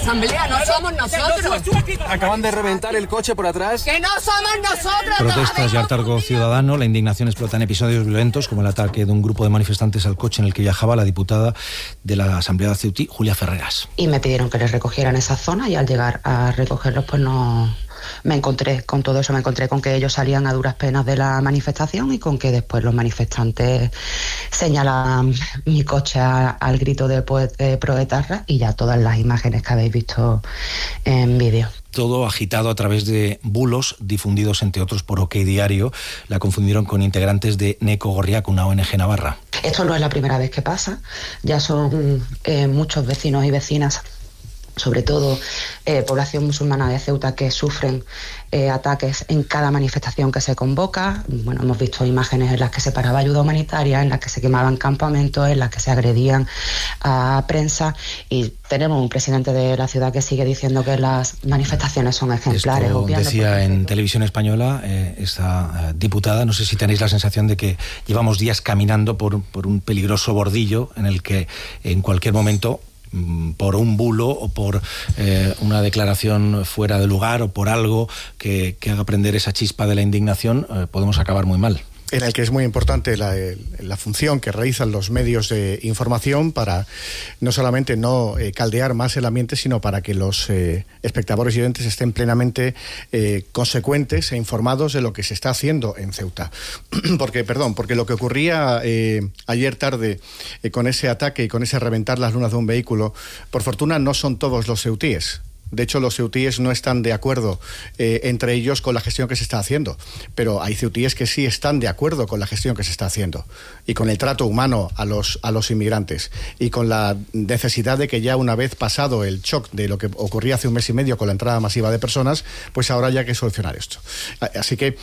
asamblea, no somos nosotros. Acaban de reventar el coche por atrás. ¡Que no somos nosotros! Protestas y hartazgo ciudadano. La indignación explota en episodios violentos, como el ataque de un grupo de manifestantes al coche en el que viajaba la diputada de la Asamblea de Ceutí, Julia Ferreras. Y me pidieron que les recogieran esa zona y al llegar a recogerlos, pues no... Me encontré con todo eso, me encontré con que ellos salían a duras penas de la manifestación y con que después los manifestantes señalaban mi coche al grito de Proetarra y ya todas las imágenes que habéis visto en vídeo. Todo agitado a través de bulos difundidos, entre otros, por OK Diario. La confundieron con integrantes de Neco Gorriak, una ONG navarra. Esto no es la primera vez que pasa, ya son muchos vecinos y vecinas, sobre todo población musulmana de Ceuta, que sufren ataques en cada manifestación que se convoca. Bueno, hemos visto imágenes en las que se paraba ayuda humanitaria, en las que se quemaban campamentos, en las que se agredían a prensa, y tenemos un presidente de la ciudad que sigue diciendo que las manifestaciones son ejemplares. Esto decía en Televisión Española esta diputada. No sé si tenéis la sensación de que llevamos días caminando por un peligroso bordillo en el que en cualquier momento, por un bulo o por una declaración fuera de lugar o por algo que haga prender esa chispa de la indignación, podemos acabar muy mal. En el que es muy importante la función que realizan los medios de información para no solamente no caldear más el ambiente, sino para que los espectadores y oyentes estén plenamente consecuentes e informados de lo que se está haciendo en Ceuta. Porque lo que ocurría ayer tarde con ese ataque y con ese reventar las lunas de un vehículo, por fortuna no son todos los ceutíes. De hecho, los ceutíes no están de acuerdo entre ellos con la gestión que se está haciendo, pero hay ceutíes que sí están de acuerdo con la gestión que se está haciendo y con el trato humano a los inmigrantes y con la necesidad de que ya, una vez pasado el shock de lo que ocurría hace un mes y medio con la entrada masiva de personas, pues ahora ya hay que solucionar esto. Así que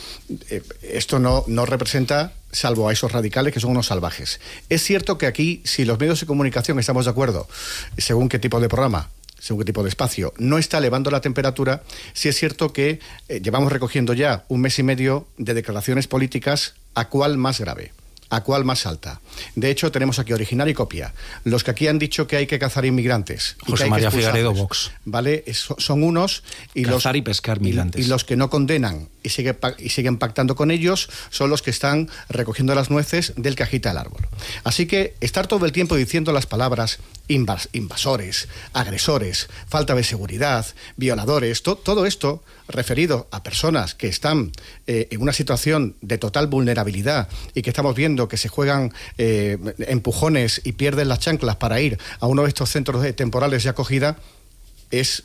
esto no representa, salvo a esos radicales que son unos salvajes. Es cierto que aquí, si los medios de comunicación estamos de acuerdo, según qué tipo de programa, según qué tipo de espacio, no está elevando la temperatura, sí es cierto que llevamos recogiendo ya un mes y medio de declaraciones políticas, a cuál más grave, a cuál más alta. De hecho, tenemos aquí original y copia. Los que aquí han dicho que hay que cazar inmigrantes. José María Figaredo, Vox. ¿Vale? Son unos. Y cazar y pescar migrantes. Y los que no condenan y siguen pactando con ellos son los que están recogiendo las nueces del que agita el árbol. Así que estar todo el tiempo diciendo las palabras invasores, agresores, falta de seguridad, violadores, todo esto referido a personas que están en una situación de total vulnerabilidad y que estamos viendo que se juegan empujones y pierden las chanclas para ir a uno de estos centros temporales de acogida, es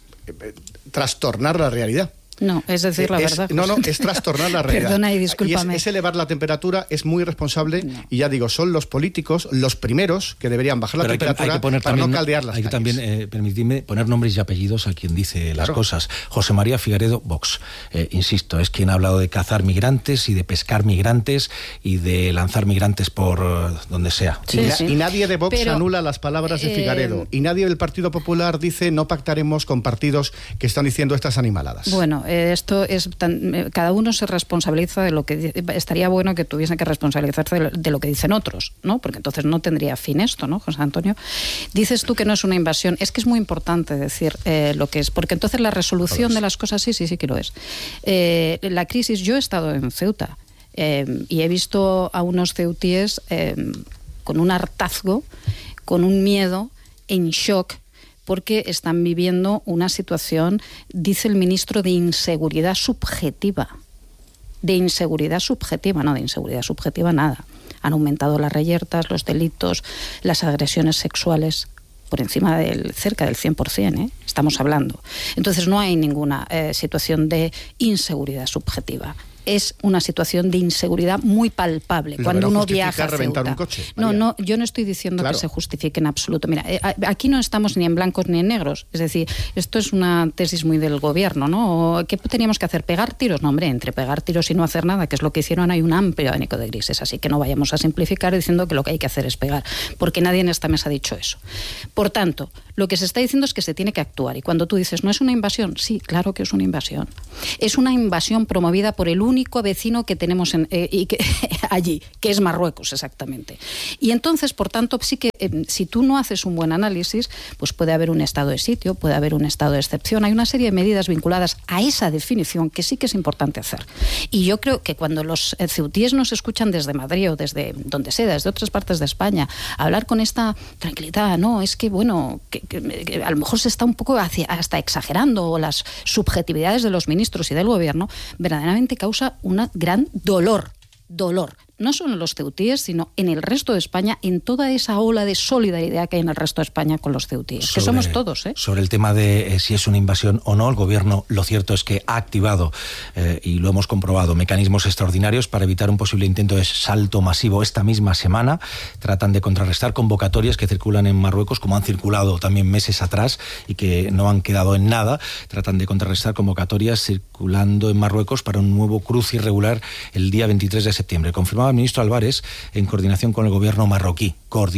trastornar la realidad. No, es decir la verdad. No, es trastornar la realidad. Perdona y discúlpame. Y es elevar la temperatura, es muy irresponsable, y ya digo, son los políticos los primeros que deberían bajar la temperatura para no caldear las calles. Hay que también, permitidme, poner nombres y apellidos a quien dice las cosas. José María Figaredo, Vox. Insisto, es quien ha hablado de cazar migrantes y de pescar migrantes y de lanzar migrantes por donde sea. Y nadie de Vox anula las palabras de Figaredo. Y nadie del Partido Popular dice no pactaremos con partidos que están diciendo estas animaladas. Bueno, esto es cada uno se responsabiliza de lo que estaría bueno que tuviesen que responsabilizarse de lo que dicen otros, ¿no? Porque entonces no tendría fin esto, ¿no, José Antonio? Dices tú que no es una invasión. Es que es muy importante decir lo que es, porque entonces la resolución de las cosas sí que lo es. La crisis, yo he estado en Ceuta y he visto a unos ceutíes con un hartazgo, con un miedo, en shock, porque están viviendo una situación, dice el ministro, de inseguridad subjetiva. De inseguridad subjetiva, no de inseguridad subjetiva nada. Han aumentado las reyertas, los delitos, las agresiones sexuales por encima cerca del 100%, estamos hablando. Entonces no hay ninguna situación de inseguridad subjetiva. Es una situación de inseguridad muy palpable cuando uno viaja a Ceuta. Un coche, no, yo no estoy diciendo que se justifique en absoluto. Mira, aquí no estamos ni en blancos ni en negros. Es decir, esto es una tesis muy del gobierno, ¿no? ¿Qué teníamos que hacer? ¿Pegar tiros? No, hombre, entre pegar tiros y no hacer nada, que es lo que hicieron, hay un amplio abanico de grises. Así que no vayamos a simplificar diciendo que lo que hay que hacer es pegar, porque nadie en esta mesa ha dicho eso. Por tanto, lo que se está diciendo es que se tiene que actuar. Y cuando tú dices, ¿no es una invasión? Sí, claro que es una invasión. Es una invasión promovida por el único vecino que tenemos allí, que es Marruecos, exactamente. Y entonces, por tanto, sí que si tú no haces un buen análisis, pues puede haber un estado de sitio, puede haber un estado de excepción. Hay una serie de medidas vinculadas a esa definición que sí que es importante hacer. Y yo creo que cuando los ceutíes nos escuchan desde Madrid o desde donde sea, desde otras partes de España, hablar con esta tranquilidad, no, es que bueno, que a lo mejor se está un poco hasta exagerando, o las subjetividades de los ministros y del gobierno, verdaderamente causa un gran dolor, no solo en los ceutíes, sino en el resto de España, en toda esa ola de solidaridad que hay en el resto de España con los ceutíes, que somos todos. Sobre el tema de si es una invasión o no, el gobierno, lo cierto es que ha activado, y lo hemos comprobado, mecanismos extraordinarios para evitar un posible intento de salto masivo esta misma semana. Tratan de contrarrestar convocatorias que circulan en Marruecos, como han circulado también meses atrás y que no han quedado en nada. Tratan de contrarrestar convocatorias circulando en Marruecos para un nuevo cruce irregular el día 23 de septiembre. Confirmaba el ministro Álvarez en coordinación con el gobierno marroquí.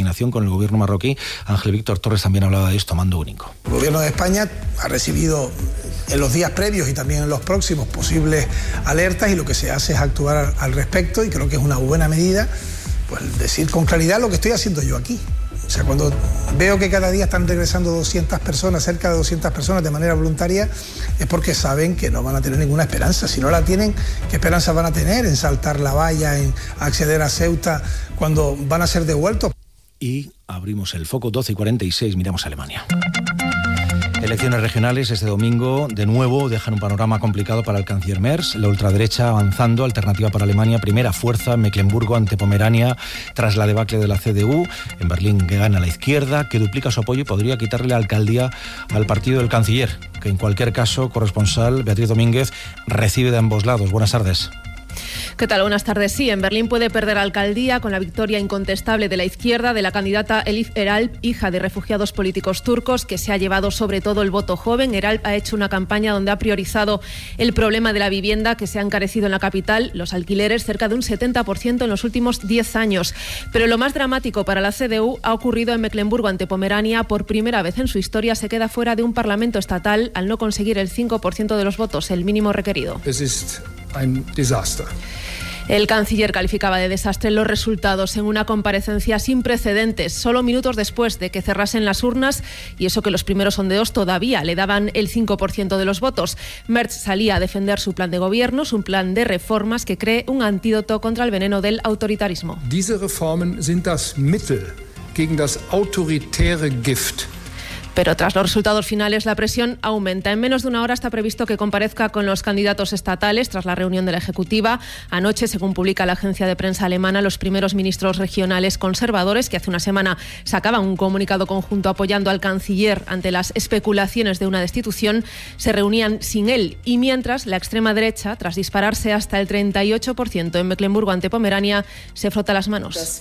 Ángel Víctor Torres también hablaba de esto, mando único. El gobierno de España ha recibido en los días previos y también en los próximos posibles alertas, y lo que se hace es actuar al respecto, y creo que es una buena medida, pues decir con claridad lo que estoy haciendo yo aquí. O sea, cuando veo que cada día están regresando 200 personas, cerca de 200 personas de manera voluntaria, es porque saben que no van a tener ninguna esperanza. Si no la tienen, ¿qué esperanza van a tener en saltar la valla, en acceder a Ceuta, cuando van a ser devueltos? Y abrimos el foco, 12:46, miramos a Alemania. Elecciones regionales este domingo, de nuevo, dejan un panorama complicado para el canciller Merz. La ultraderecha avanzando, Alternativa para Alemania, primera fuerza, Mecklemburgo ante Pomerania, tras la debacle de la CDU. En Berlín, que gana la izquierda, que duplica su apoyo y podría quitarle la alcaldía al partido del canciller, que en cualquier caso, corresponsal Beatriz Domínguez, recibe de ambos lados. Buenas tardes. ¿Qué tal? Buenas tardes. Sí, en Berlín puede perder alcaldía con la victoria incontestable de la izquierda, de la candidata Elif Eralp, hija de refugiados políticos turcos, que se ha llevado sobre todo el voto joven. Eralp ha hecho una campaña donde ha priorizado el problema de la vivienda, que se ha encarecido en la capital, los alquileres, cerca de un 70% en los últimos 10 años. Pero lo más dramático para la CDU ha ocurrido en Mecklemburgo ante Pomerania. Por primera vez en su historia se queda fuera de un parlamento estatal al no conseguir el 5% de los votos, el mínimo requerido. Ein Desaster. El canciller calificaba de desastre los resultados en una comparecencia sin precedentes, solo minutos después de que cerrasen las urnas, y eso que los primeros sondeos todavía le daban el 5% de los votos. Merz salía a defender su plan de gobierno, un plan de reformas que cree un antídoto contra el veneno del autoritarismo. Diese Reformen sind das Mittel gegen das autoritäre Gift. Pero tras los resultados finales la presión aumenta. En menos de una hora está previsto que comparezca con los candidatos estatales tras la reunión de la Ejecutiva. Anoche, según publica la agencia de prensa alemana, los primeros ministros regionales conservadores, que hace una semana sacaban un comunicado conjunto apoyando al canciller ante las especulaciones de una destitución, se reunían sin él. Y mientras, la extrema derecha, tras dispararse hasta el 38% en Mecklemburgo ante Pomerania, se frota las manos.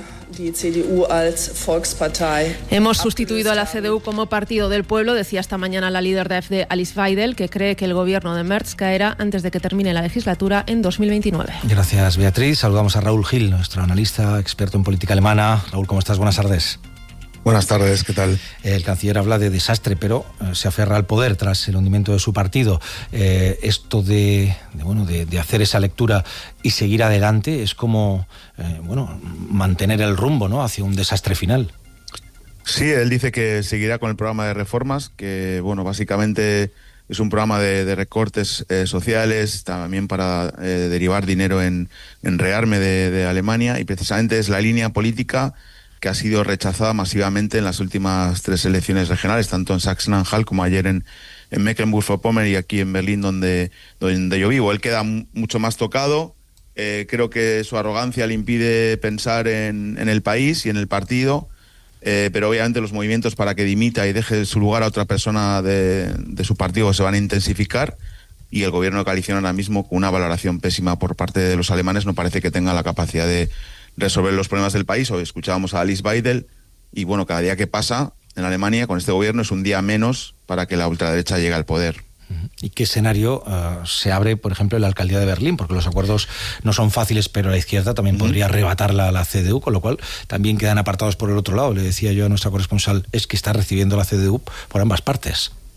Hemos sustituido a la CDU como partido del pueblo, decía esta mañana la líder de AfD, Alice Weidel, que cree que el gobierno de Merz caerá antes de que termine la legislatura en 2029. Gracias, Beatriz. Saludamos a Raúl Gil, nuestro analista, experto en política alemana. Raúl, ¿cómo estás? Buenas tardes. Buenas tardes, ¿qué tal? El canciller habla de desastre, pero se aferra al poder tras el hundimiento de su partido. Esto de hacer esa lectura y seguir adelante es como mantener el rumbo, ¿no?, hacia un desastre final. Sí, él dice que seguirá con el programa de reformas, que básicamente es un programa de recortes sociales, también para derivar dinero en rearme de Alemania, y precisamente es la línea política que ha sido rechazada masivamente en las últimas 3 elecciones regionales, tanto en Sachsen-Anhalt como ayer en Mecklemburgo-Vorpommern y aquí en Berlín, donde yo vivo. Él queda mucho más tocado. Creo que su arrogancia le impide pensar en el país y en el partido. Pero obviamente los movimientos para que dimita y deje su lugar a otra persona de su partido se van a intensificar, y el gobierno de coalición ahora mismo, con una valoración pésima por parte de los alemanes, no parece que tenga la capacidad de resolver los problemas del país. Hoy escuchábamos a Alice Weidel y cada día que pasa en Alemania con este gobierno es un día menos para que la ultraderecha llegue al poder. ¿Y qué escenario se abre, por ejemplo, en la alcaldía de Berlín? Porque los acuerdos no son fáciles, pero la izquierda también podría arrebatarla a la CDU, con lo cual también quedan apartados por el otro lado. Le decía yo a nuestra corresponsal, es que está recibiendo la CDU por ambas partes.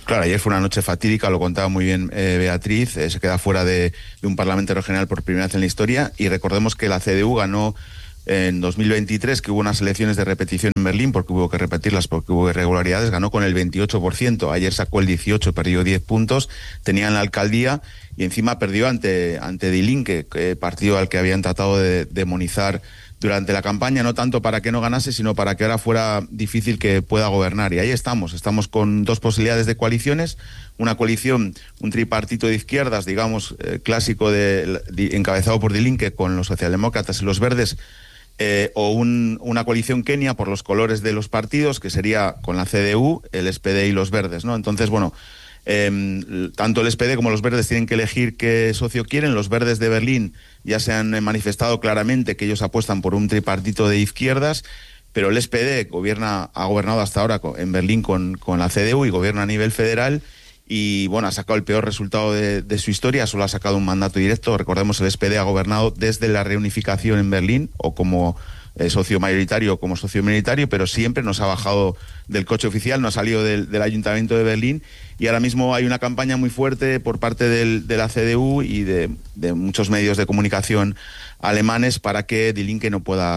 Claro, ayer fue una noche fatídica, lo contaba muy bien Beatriz, se queda fuera de un Parlamento regional por primera vez en la historia, y recordemos que la CDU ganó en 2023, que hubo unas elecciones de repetición en Berlín, porque hubo que repetirlas, porque hubo irregularidades, ganó con el 28%, ayer sacó el 18%, perdió 10 puntos, tenían la alcaldía, y encima perdió ante Die Linke, partido al que habían tratado de demonizar durante la campaña, no tanto para que no ganase, sino para que ahora fuera difícil que pueda gobernar. Y ahí estamos con dos posibilidades de coaliciones, una coalición, un tripartito de izquierdas, digamos, clásico encabezado por Die Linke con los socialdemócratas y los verdes, o una coalición kenia por los colores de los partidos, que sería con la CDU, el SPD y los verdes, ¿no? Entonces, bueno, tanto el SPD como los verdes tienen que elegir qué socio quieren. Los verdes de Berlín ya se han manifestado claramente que ellos apuestan por un tripartito de izquierdas, pero el SPD ha gobernado hasta ahora en Berlín con la CDU y gobierna a nivel federal, y bueno, ha sacado el peor resultado de su historia, solo ha sacado un mandato directo. Recordemos, el SPD ha gobernado desde la reunificación en Berlín, o como socio mayoritario o como socio minoritario, pero siempre nos ha bajado del coche oficial, no ha salido del Ayuntamiento de Berlín, y ahora mismo hay una campaña muy fuerte por parte de la CDU y de muchos medios de comunicación alemanes para que Die Linke no pueda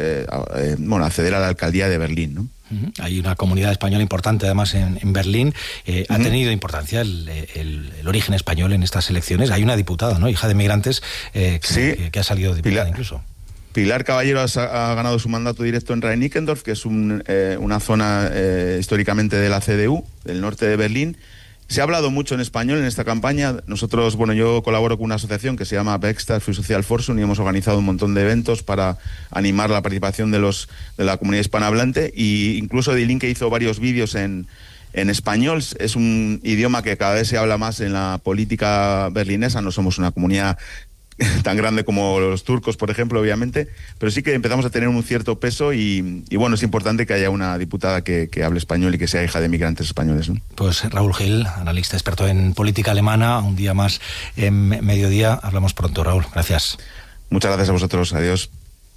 acceder a la alcaldía de Berlín, ¿no? Hay una comunidad española importante además en Berlín. Ha tenido importancia el origen español en estas elecciones. Hay una diputada, ¿no?, hija de migrantes, que ha salido diputada incluso. Pilar Caballero ha ganado su mandato directo en Rhein-Nickendorf, que es una zona históricamente de la CDU, del norte de Berlín. Se ha hablado mucho en español en esta campaña. Nosotros, yo colaboro con una asociación que se llama Werkstatt für Sozialforschung y hemos organizado un montón de eventos para animar la participación de la comunidad hispanohablante, y incluso Die Linke hizo varios vídeos en español. Es un idioma que cada vez se habla más en la política berlinesa. No somos una comunidad tan grande como los turcos, por ejemplo, obviamente, pero sí que empezamos a tener un cierto peso, y bueno, es importante que haya una diputada que hable español y que sea hija de migrantes españoles, ¿no? Pues Raúl Gil, analista experto en política alemana, un día más en Mediodía. Hablamos pronto, Raúl. Gracias. Muchas gracias a vosotros. Adiós.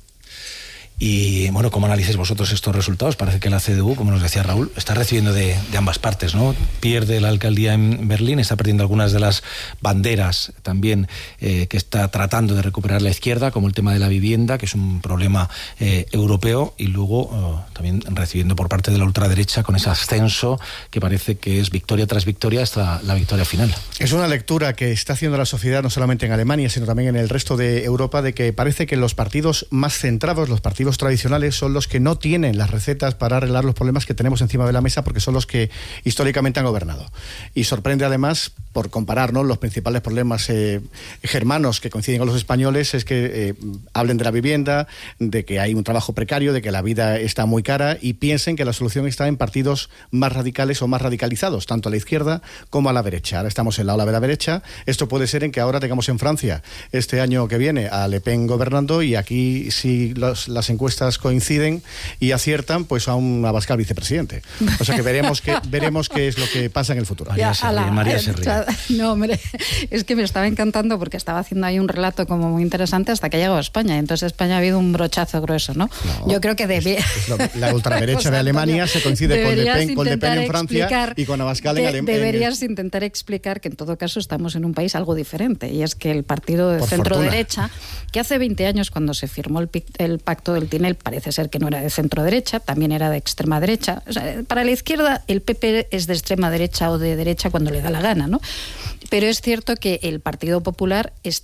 Y bueno, ¿cómo analizáis vosotros estos resultados? Parece que la CDU, como nos decía Raúl, está recibiendo de ambas partes, ¿no? Pierde la alcaldía en Berlín, está perdiendo algunas de las banderas también que está tratando de recuperar la izquierda, como el tema de la vivienda, que es un problema europeo, y luego también recibiendo por parte de la ultraderecha con ese ascenso que parece que es victoria tras victoria hasta la victoria final. Es una lectura que está haciendo la sociedad, no solamente en Alemania, sino también en el resto de Europa, de que parece que los partidos más centrados, los partidos tradicionales, son los que no tienen las recetas para arreglar los problemas que tenemos encima de la mesa, porque son los que históricamente han gobernado. Y sorprende además, por comparar, ¿no?, los principales problemas germanos que coinciden con los españoles, es que hablen de la vivienda, de que hay un trabajo precario, de que la vida está muy cara, y piensen que la solución está en partidos más radicales o más radicalizados, tanto a la izquierda como a la derecha. Ahora estamos en la ola de la derecha. Esto puede ser en que ahora tengamos en Francia, este año que viene, a Le Pen gobernando, y aquí, si las encuestas coinciden y aciertan, pues a un Abascal vicepresidente. O sea que veremos qué es lo que pasa en el futuro. María se ríe. No, hombre, es que me estaba encantando porque estaba haciendo ahí un relato como muy interesante hasta que llegó a España. Entonces España ha habido un brochazo grueso, ¿no? Yo creo que la ultraderecha de Alemania se coincide con Le Pen en Francia y con Abascal en Alemania. Deberías intentar explicar que en todo caso estamos en un país algo diferente, y es que el partido de centro-derecha, que hace 20 años cuando se firmó el pacto del Tinel, parece ser que no era de centro-derecha, también era de extrema derecha. O sea, para la izquierda el PP es de extrema derecha o de derecha cuando le da la gana, ¿no? Pero es cierto que el Partido Popular es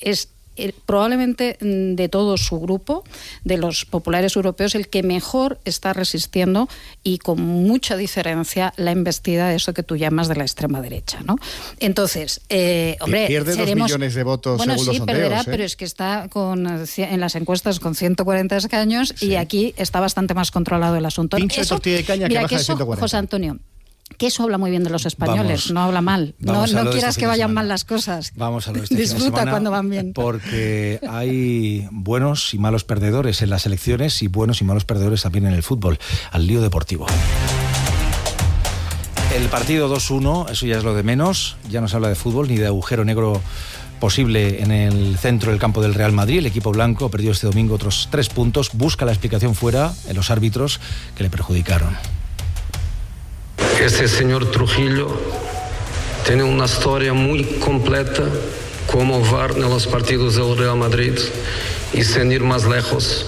probablemente de todo su grupo, de los populares europeos, el que mejor está resistiendo, y con mucha diferencia, la embestida de eso que tú llamas de la extrema derecha, ¿no? Entonces, pierde 2 millones de votos según los sondeos. Perderá, pero es que está en las encuestas con 140 escaños, y aquí está bastante más controlado el asunto. Pincho de tortilla de caña, que baja de 140. José Antonio, que eso habla muy bien de los españoles, no habla mal. No quieras que vayan mal las cosas. Vamos a lo de este Disfruta cuando van bien. Porque hay buenos y malos perdedores en las elecciones, y buenos y malos perdedores también en el fútbol. Al lío deportivo. El partido 2-1, eso ya es lo de menos. Ya no se habla de fútbol ni de agujero negro posible en el centro del campo del Real Madrid. El equipo blanco perdió este domingo otros 3 puntos. Busca la explicación fuera en los árbitros que le perjudicaron. Este señor Trujillo tiene una historia muy completa como VAR en los partidos del Real Madrid y sin ir más lejos,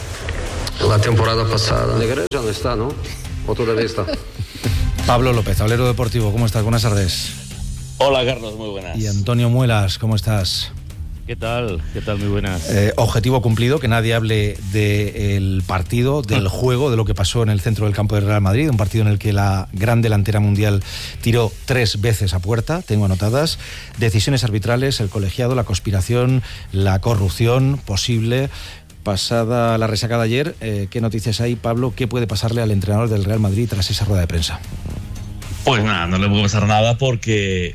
la temporada pasada. Negreira no está, ¿no? ¿O todavía está? Pablo López, tablero deportivo, ¿cómo estás? Buenas tardes. Hola Carlos, muy buenas. Y Antonio Muelas, ¿cómo estás? ¿Qué tal? ¿Qué tal? Muy buenas. Objetivo cumplido, que nadie hable del partido, del juego, de lo que pasó en el centro del campo del Real Madrid, un partido en el que la gran delantera mundial tiró 3 veces a puerta, tengo anotadas, decisiones arbitrales, el colegiado, la conspiración, la corrupción posible. Pasada la resaca de ayer, ¿qué noticias hay, Pablo? ¿Qué puede pasarle al entrenador del Real Madrid tras esa rueda de prensa? Pues nada, no le puede pasar nada porque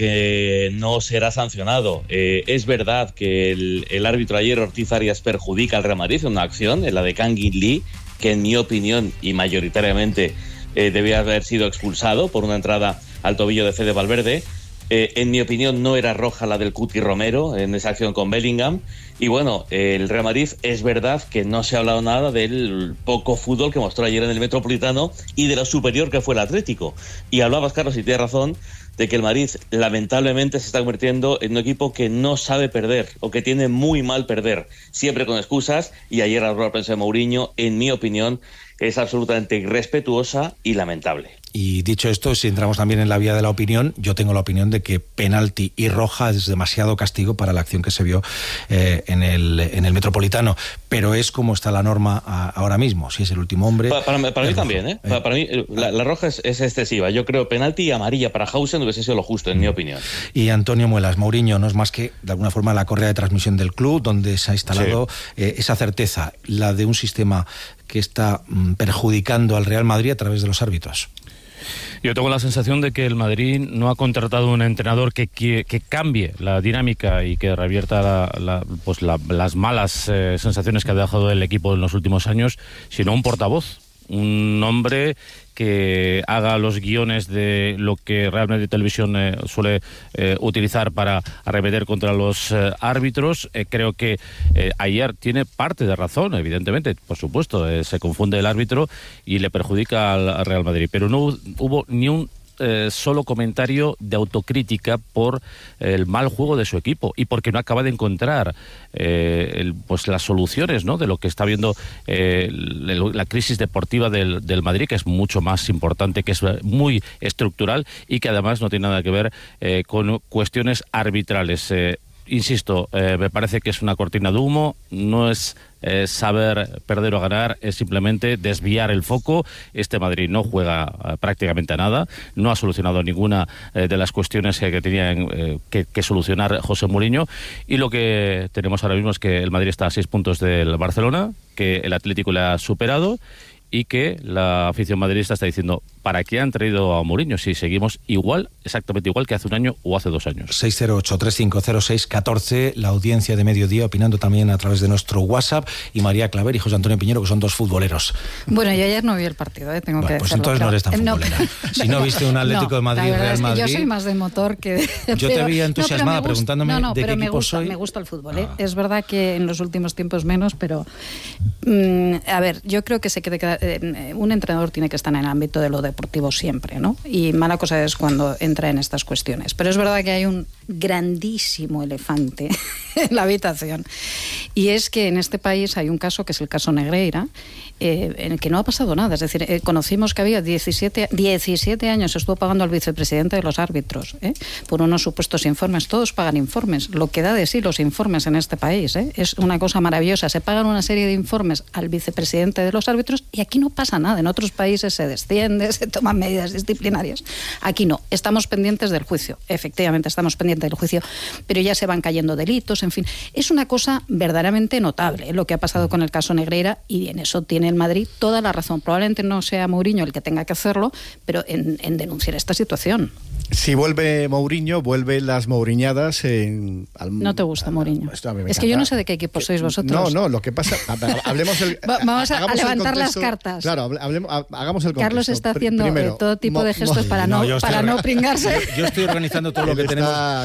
no será sancionado. Es verdad que el árbitro ayer, Ortiz Arias, perjudica al Real Madrid en una acción, en la de Kang In Lee, que en mi opinión y mayoritariamente debía haber sido expulsado por una entrada al tobillo de Fede Valverde. En mi opinión no era roja la del Cuti Romero en esa acción con Bellingham. Y bueno, el Real Madrid es verdad que no se ha hablado nada del poco fútbol que mostró ayer en el Metropolitano y de lo superior que fue el Atlético. Y hablabas, Carlos, y tienes razón, de que el Madrid lamentablemente se está convirtiendo en un equipo que no sabe perder o que tiene muy mal perder, siempre con excusas. Y ayer la rueda de prensa de Mourinho, en mi opinión, es absolutamente irrespetuosa y lamentable. Y dicho esto, si entramos también en la vía de la opinión, yo tengo la opinión de que penalti y roja es demasiado castigo para la acción que se vio en el Metropolitano, pero es como está la norma ahora mismo, si es el último hombre. Para mí también, ¿eh? Para mí la roja es excesiva. Yo creo penalti y amarilla para Hausen hubiese sido lo justo, en mi opinión. Y Antonio Muelas, Mourinho no es más que, de alguna forma, la correa de transmisión del club, donde se ha instalado esa certeza, la de un sistema que está perjudicando al Real Madrid a través de los árbitros. Yo tengo la sensación de que el Madrid no ha contratado un entrenador que cambie la dinámica y que revierta las malas sensaciones que ha dejado el equipo en los últimos años, sino un portavoz, un hombre que haga los guiones de lo que Real Madrid Televisión suele utilizar para arremeter contra los árbitros. Creo que ayer tiene parte de razón, evidentemente, por supuesto, se confunde el árbitro y le perjudica al Real Madrid, pero no hubo ni un solo comentario de autocrítica por el mal juego de su equipo y porque no acaba de encontrar las soluciones, ¿no?, de lo que está viendo la crisis deportiva del Madrid, que es mucho más importante, que es muy estructural y que además no tiene nada que ver con cuestiones arbitrales. Insisto, me parece que es una cortina de humo, no es saber perder o ganar, es simplemente desviar el foco. Este Madrid no juega prácticamente a nada, no ha solucionado ninguna de las cuestiones que tenía que solucionar José Mourinho, y lo que tenemos ahora mismo es que el Madrid está a 6 puntos del Barcelona, que el Atlético le ha superado y que la afición madridista está diciendo, ¿para qué han traído a Mourinho si seguimos igual, exactamente igual que hace un año o hace 2 años? 608-3506-14, la audiencia de Mediodía, opinando también a través de nuestro WhatsApp, y María Claver y José Antonio Piñero, que son 2 futboleros. Bueno, yo ayer no vi el partido, tengo que decirlo. Pues entonces no eres tan futbolera. Si no viste un Atlético de Madrid, Real Madrid... Yo soy más de motor que... Yo te veía entusiasmada preguntándome de qué equipo soy. Me gusta el fútbol, Es verdad que en los últimos tiempos menos, pero... a ver, yo creo que un entrenador tiene que estar en el ámbito de lo deportivo siempre, ¿no? Y mala cosa es cuando entra en estas cuestiones. Pero es verdad que hay un grandísimo elefante en la habitación. Y es que en este país hay un caso, que es el caso Negreira, en el que no ha pasado nada. Es decir, conocimos que había 17 años estuvo pagando al vicepresidente de los árbitros por unos supuestos informes. Todos pagan informes. Lo que da de sí los informes en este país. Es una cosa maravillosa. Se pagan una serie de informes al vicepresidente de los árbitros y aquí no pasa nada. En otros países se desciende, se toman medidas disciplinarias. Aquí no. Estamos pendientes del juicio. Efectivamente, estamos pendientes del juicio, pero ya se van cayendo delitos, en fin. Es una cosa verdaderamente notable lo que ha pasado con el caso Negreira, y en eso tiene el Madrid toda la razón. Probablemente no sea Mourinho el que tenga que hacerlo, pero en denunciar esta situación. Si vuelve Mourinho, vuelven las mouriñadas. No te gusta Mourinho. Es que yo no sé de qué equipo sois vosotros. No, lo que pasa... Hablemos Vamos a levantar las cartas. Claro, hagamos el contexto. Carlos está haciendo todo tipo de gestos para no pringarse. Yo estoy organizando todo lo que tenemos.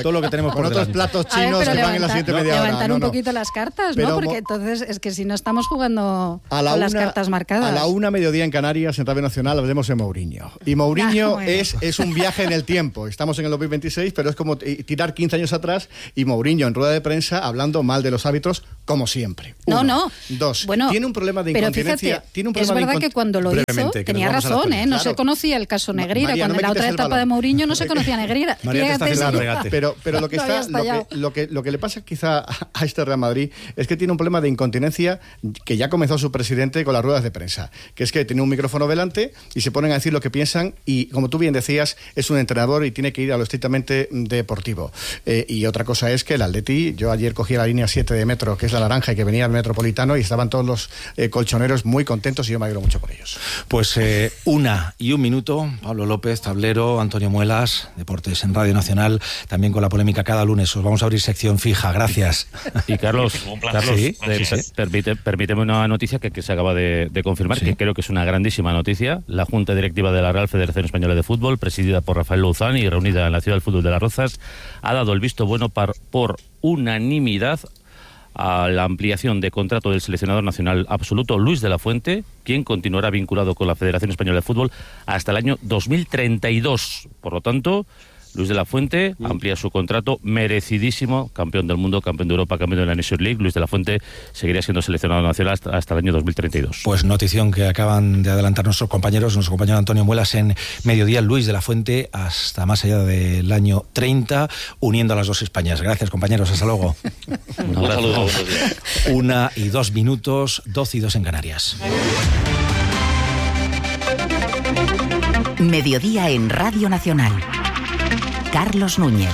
todo lo que tenemos con por otros delante. platos chinos que van en la siguiente media hora. Levantar un poquito las cartas, Pero ¿no? Porque entonces es que si no estamos jugando con las cartas marcadas. A la 1 mediodía en Canarias, en Radio Nacional, hablemos de Mourinho. Y Mourinho es un viaje en el tiempo. Estamos en el 2026, pero es como tirar 15 años atrás y Mourinho en rueda de prensa hablando mal de los árbitros, como siempre. Uno. No. Dos, bueno, tiene un problema de incontinencia. Pero fíjate, es verdad que cuando lo hizo tenía razón, ¿eh? No se conocía el caso Negreira. María, cuando en la otra etapa de Mourinho no se conocía Negreira. Pero lo que está, lo que le pasa quizá a este Real Madrid es que tiene un problema de incontinencia que ya comenzó su presidente con las ruedas de prensa, que es que tiene un micrófono delante y se ponen a decir lo que piensan y, como tú bien decías, es un entrenador y tiene que ir a lo estrictamente deportivo. Y otra cosa es que el Atleti, yo ayer cogí la línea 7 de metro, que es la naranja y que venía al Metropolitano, y estaban todos los colchoneros muy contentos y yo me alegro mucho por ellos. Pues 1:01 minutos, Pablo López, Tablero, Antonio Muelas, Deportes en Radio Nacional, también con la polémica cada lunes. Os vamos a abrir sección fija, gracias. Y Carlos, ¿Sí? permíteme una noticia que se acaba de confirmar, que creo que es una grandísima noticia. La Junta Directiva de la Real Federación Española de Fútbol, presidida por Rafael Louzán y reunida en la Ciudad del Fútbol de Las Rozas, ha dado el visto bueno por unanimidad a la ampliación de contrato del seleccionador nacional absoluto Luis de la Fuente, quien continuará vinculado con la Federación Española de Fútbol hasta el año 2032. Por lo tanto, Luis de la Fuente amplía su contrato, merecidísimo, campeón del mundo, campeón de Europa, campeón de la Nations League. Luis de la Fuente seguirá siendo seleccionado nacional hasta el año 2032. Pues notición que acaban de adelantar nuestros compañeros, nuestro compañero Antonio Muelas en Mediodía, Luis de la Fuente hasta más allá del año 30, uniendo a las dos Españas. Gracias, compañeros, hasta luego. Un saludo, buenos días. 1:02 minutos, 12:02 en Canarias. Mediodía en Radio Nacional. Carlos Núñez.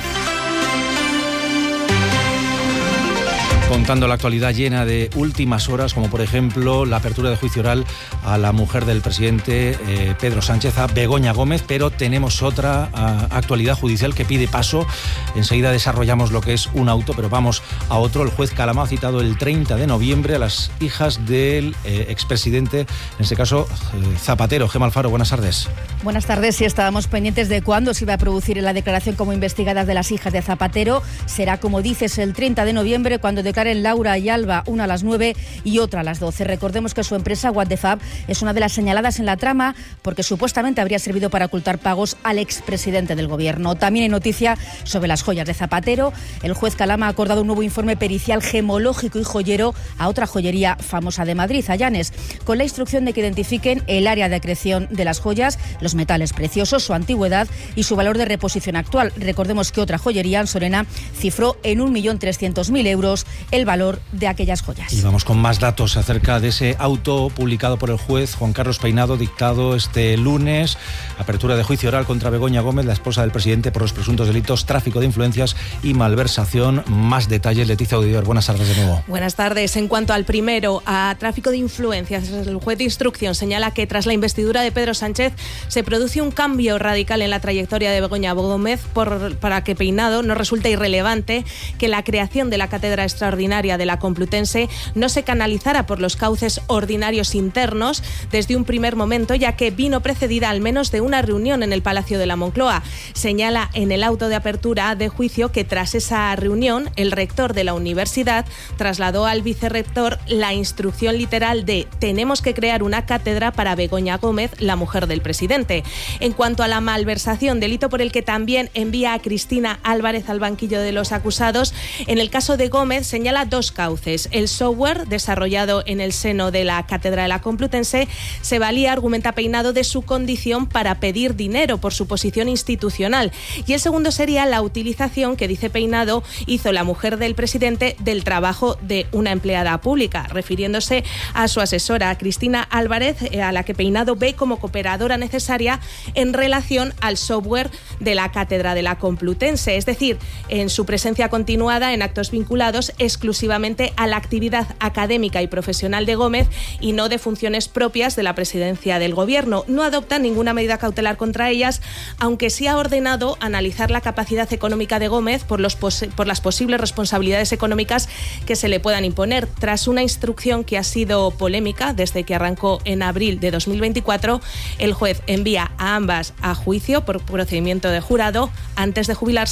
Contando la actualidad llena de últimas horas, como por ejemplo la apertura de juicio oral a la mujer del presidente Pedro Sánchez, a Begoña Gómez, pero tenemos otra actualidad judicial que pide paso. Enseguida desarrollamos lo que es un auto, pero vamos a otro. El juez Calama ha citado el 30 de noviembre a las hijas del expresidente, en este caso Zapatero. Gemma Alfaro, buenas tardes. Buenas tardes. Sí, estábamos pendientes de cuándo se iba a producir la declaración como investigadas de las hijas de Zapatero. Será, como dices, el 30 de noviembre, cuando declaren Laura y Alba, una a las 9 y otra a las 12. Recordemos que su empresa, What the Fab, es una de las señaladas en la trama porque supuestamente habría servido para ocultar pagos al expresidente del gobierno. También hay noticia sobre las joyas de Zapatero. El juez Calama ha acordado un nuevo informe pericial gemológico y joyero a otra joyería famosa de Madrid, Ayanes, con la instrucción de que identifiquen el área de acreción de las joyas, los metales preciosos, su antigüedad y su valor de reposición actual. Recordemos que otra joyería, Ansorena, cifró en 1.300.000 euros el valor de aquellas joyas. Y vamos con más datos acerca de ese auto publicado por el juez Juan Carlos Peinado, dictado este lunes. Apertura de juicio oral contra Begoña Gómez, la esposa del presidente, por los presuntos delitos tráfico de influencias y malversación. Más detalles, Leticia Audidor. Buenas tardes de nuevo. Buenas tardes. En cuanto al primero, a tráfico de influencias, el juez de instrucción señala que tras la investidura de Pedro Sánchez se produce un cambio radical en la trayectoria de Begoña Gómez para que Peinado no resulte irrelevante que la creación de la cátedra extraordinaria de la Complutense no se canalizara por los cauces ordinarios internos desde un primer momento, ya que vino precedida al menos de una reunión en el Palacio de la Moncloa. Señala en el auto de apertura de juicio que tras esa reunión el rector de la universidad trasladó al vicerrector la instrucción literal de tenemos que crear una cátedra para Begoña Gómez, la mujer del presidente. En cuanto a la malversación, delito por el que también envía a Cristina Álvarez al banquillo de los acusados, en el caso de Gómez señala dos cauces. El software desarrollado en el seno de la cátedra de la Complutense se valía, argumenta Peinado, de su condición para pedir dinero por su posición institucional. Y el segundo sería la utilización que, dice Peinado, hizo la mujer del presidente del trabajo de una empleada pública, refiriéndose a su asesora, Cristina Álvarez, a la que Peinado ve como cooperadora necesaria en relación al software de la cátedra de la Complutense, es decir, en su presencia continuada en actos vinculados exclusivamente a la actividad académica y profesional de Gómez y no de funciones propias de la presidencia del gobierno. No adopta ninguna medida cautelar contra ellas, aunque sí ha ordenado analizar la capacidad económica de Gómez por las posibles responsabilidades económicas que se le puedan imponer. Tras una instrucción que ha sido polémica desde que arrancó en abril de 2024, el juez envía a ambas a juicio por procedimiento de jurado antes de jubilarse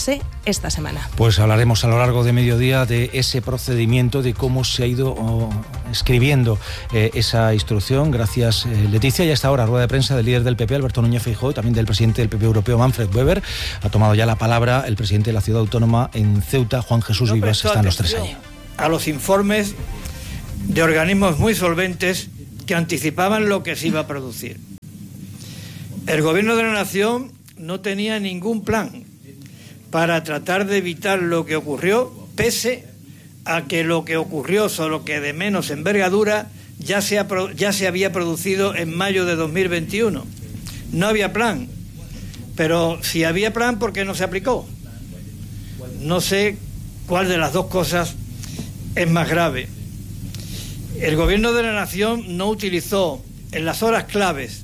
esta semana. Pues hablaremos a lo largo de mediodía de ese procedimiento, de cómo se ha ido escribiendo esa instrucción. Gracias, Leticia. Y hasta ahora, rueda de prensa del líder del PP, Alberto Núñez Feijóo, también del presidente del PP Europeo, Manfred Weber. Ha tomado ya la palabra el presidente de la ciudad autónoma en Ceuta, Juan Jesús Vivas. Están los tres allí. A los informes de organismos muy solventes que anticipaban lo que se iba a producir. El gobierno de la nación no tenía ningún plan para tratar de evitar lo que ocurrió, pese a que lo que ocurrió, solo que de menos envergadura, ya se había producido en mayo de 2021. No había plan, pero si había plan, ¿por qué no se aplicó? No sé cuál de las dos cosas es más grave. El gobierno de la nación no utilizó en las horas claves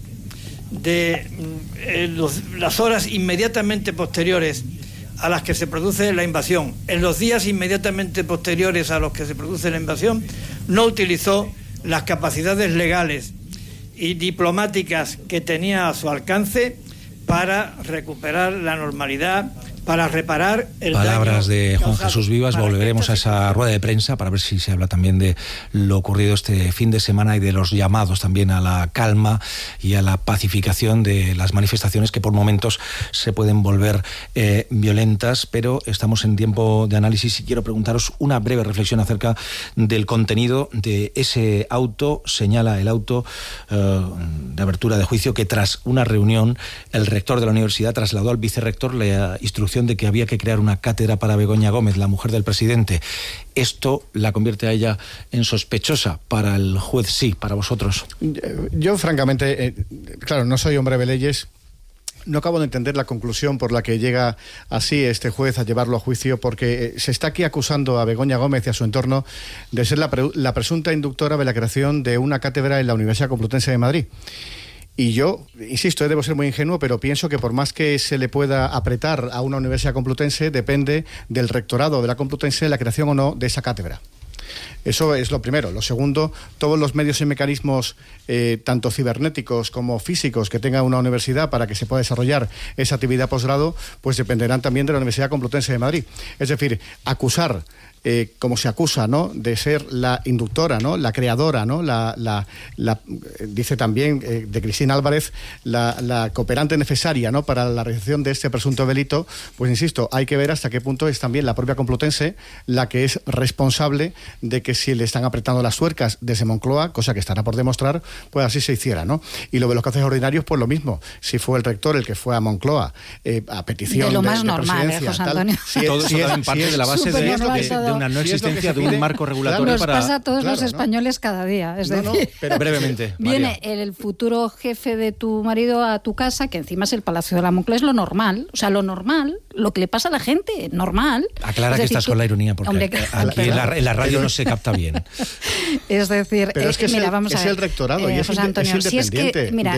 las horas inmediatamente posteriores a las que se produce la invasión, en los días inmediatamente posteriores a los que se produce la invasión, no utilizó las capacidades legales y diplomáticas que tenía a su alcance para recuperar la normalidad, para reparar el Palabras daño de Juan causado. Jesús Vivas. Volveremos a esa rueda de prensa para ver si se habla también de lo ocurrido este fin de semana y de los llamados también a la calma y a la pacificación de las manifestaciones que por momentos se pueden volver violentas, pero estamos en tiempo de análisis y quiero preguntaros una breve reflexión acerca del contenido de ese auto. Señala el auto de apertura de juicio que tras una reunión el rector de la universidad trasladó al vicerrector la instrucción de que había que crear una cátedra para Begoña Gómez, la mujer del presidente. ¿Esto la convierte a ella en sospechosa? Para el juez sí, para vosotros. Yo francamente, claro, no soy hombre de leyes. No acabo de entender la conclusión por la que llega así este juez a llevarlo a juicio, porque se está aquí acusando a Begoña Gómez y a su entorno de ser la presunta inductora de la creación de una cátedra en la Universidad Complutense de Madrid. Y yo, insisto, debo ser muy ingenuo, pero pienso que por más que se le pueda apretar a una universidad complutense, depende del rectorado de la Complutense la creación o no de esa cátedra. Eso es lo primero. Lo segundo, todos los medios y mecanismos, tanto cibernéticos como físicos, que tenga una universidad para que se pueda desarrollar esa actividad posgrado, pues dependerán también de la Universidad Complutense de Madrid. Es decir, acusar, como se acusa, ¿no?, de ser la inductora, ¿no?, la creadora, ¿no?, dice también de Cristina Álvarez, la cooperante necesaria, ¿no?, para la realización de este presunto delito, pues insisto, hay que ver hasta qué punto es también la propia Complutense la que es responsable de que si le están apretando las tuercas desde Moncloa, cosa que estará por demostrar, pues así se hiciera, ¿no? Y lo de los casos ordinarios, pues lo mismo. Si fue el rector el que fue a Moncloa a petición de lo más de normal, presidencia, José Antonio. Todo eso también parte de la base de una no existencia de un marco regulatorio. Nos pasa a todos los españoles cada día. Es decir, pero brevemente. Viene el futuro jefe de tu marido a tu casa, que encima es el Palacio de la Moncloa, es lo normal. O sea, lo normal, lo que le pasa a la gente, normal. Aclara que estás con la ironía, porque hombre, aquí en la radio no se capta bien. Es decir, pero es que mira, vamos a ver. Es el rectorado y es Antonio, independiente. Si es que, mira,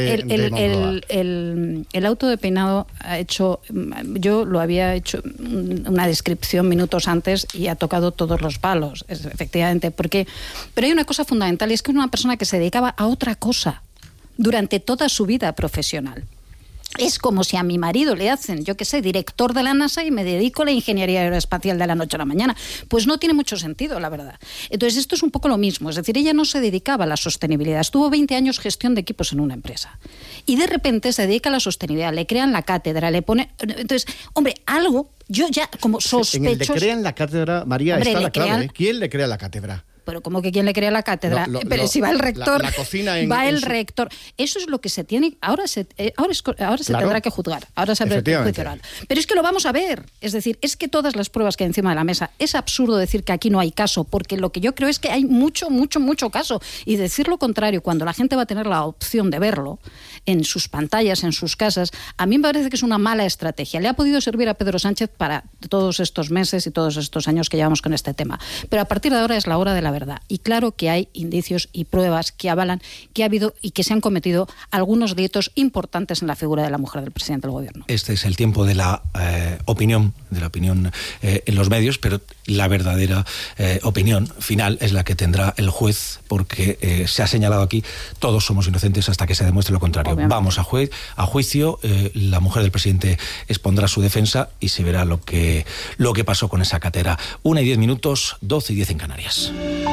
el auto de peinado ha hecho, yo lo había hecho una descripción minutos antes y ha tocado todos los palos, efectivamente, pero hay una cosa fundamental, y es que es una persona que se dedicaba a otra cosa durante toda su vida profesional. Es como si a mi marido le hacen, yo qué sé, director de la NASA y me dedico a la ingeniería aeroespacial de la noche a la mañana. Pues no tiene mucho sentido, la verdad. Entonces, esto es un poco lo mismo. Es decir, ella no se dedicaba a la sostenibilidad. Estuvo 20 años gestión de equipos en una empresa. Y de repente se dedica a la sostenibilidad. Le crean la cátedra, le pone... Entonces, hombre, algo... Yo ya como sospecho... En el de crean la cátedra, María, hombre, está la clave, ¿eh? ¿Quién le crea la cátedra? Pero como que quién le crea la cátedra, pero si va el rector, la cocina va el rector. Eso es lo que se tiene, ahora se claro, tendrá que juzgar, ahora se abre el juicio oral. Pero es que lo vamos a ver, es decir, es que todas las pruebas que hay encima de la mesa, es absurdo decir que aquí no hay caso, porque lo que yo creo es que hay mucho caso, y decir lo contrario cuando la gente va a tener la opción de verlo en sus pantallas, en sus casas, a mí me parece que es una mala estrategia. Le ha podido servir a Pedro Sánchez para todos estos meses y todos estos años que llevamos con este tema, pero a partir de ahora es la hora de la verdad. Y claro que hay indicios y pruebas que avalan que ha habido y que se han cometido algunos delitos importantes en la figura de la mujer del presidente del gobierno. Este es el tiempo de la opinión en los medios, pero la verdadera opinión final es la que tendrá el juez, porque se ha señalado aquí, todos somos inocentes hasta que se demuestre lo contrario. vamos a juicio, la mujer del presidente expondrá su defensa y se verá lo que pasó con esa catera. 1:10, 12:10 en Canarias.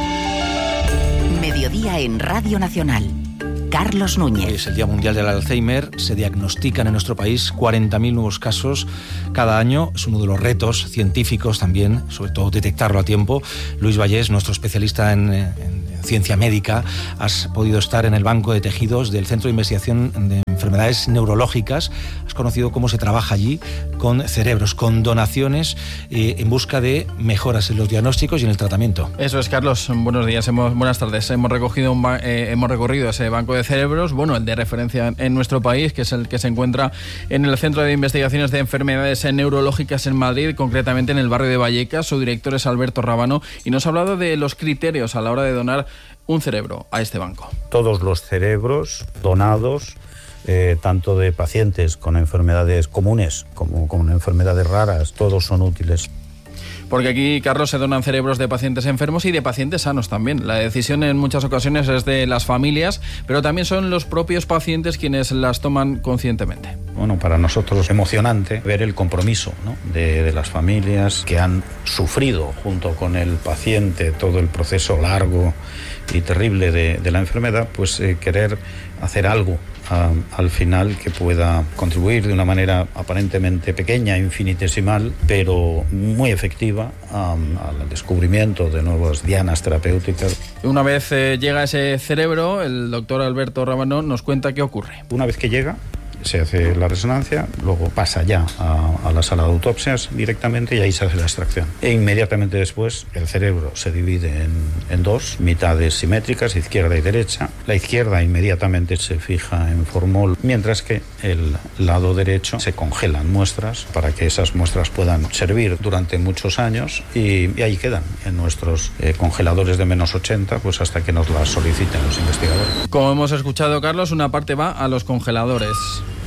Mediodía en Radio Nacional. Carlos Núñez. Hoy es el Día Mundial del Alzheimer. Se diagnostican en nuestro país 40.000 nuevos casos cada año. Es uno de los retos científicos también, sobre todo detectarlo a tiempo. Luis Vallés, nuestro especialista en ciencia médica, has podido estar en el banco de tejidos del Centro de Investigación de Enfermedades Neurológicas. Has conocido cómo se trabaja allí con cerebros, con donaciones, en busca de mejoras en los diagnósticos y en el tratamiento. Eso es, Carlos. Buenos días, buenas tardes. Hemos recorrido ese banco de cerebros, el de referencia en nuestro país, que es el que se encuentra en el Centro de Investigaciones de Enfermedades Neurológicas en Madrid, concretamente en el barrio de Vallecas. Su director es Alberto Rábano y nos ha hablado de los criterios a la hora de donar un cerebro a este banco. Todos los cerebros donados, tanto de pacientes con enfermedades comunes como con enfermedades raras, todos son útiles. Porque aquí, Carlos, se donan cerebros de pacientes enfermos y de pacientes sanos también. La decisión en muchas ocasiones es de las familias, pero también son los propios pacientes quienes las toman conscientemente. Para nosotros es emocionante ver el compromiso, ¿no?, de las familias que han sufrido junto con el paciente todo el proceso largo y terrible de la enfermedad, querer hacer algo al final que pueda contribuir de una manera aparentemente pequeña, infinitesimal, pero muy efectiva al descubrimiento de nuevas dianas terapéuticas. Una vez llega ese cerebro, el doctor Alberto Rábano nos cuenta qué ocurre. Una vez que llega, se hace la resonancia, luego pasa ya a la sala de autopsias directamente y ahí se hace la extracción. E inmediatamente después el cerebro se divide en dos mitades simétricas, izquierda y derecha. La izquierda inmediatamente se fija en formol, mientras que el lado derecho se congelan muestras para que esas muestras puedan servir durante muchos años y ahí quedan en nuestros congeladores de -80 hasta que nos las soliciten los investigadores. Como hemos escuchado, Carlos, una parte va a los congeladores.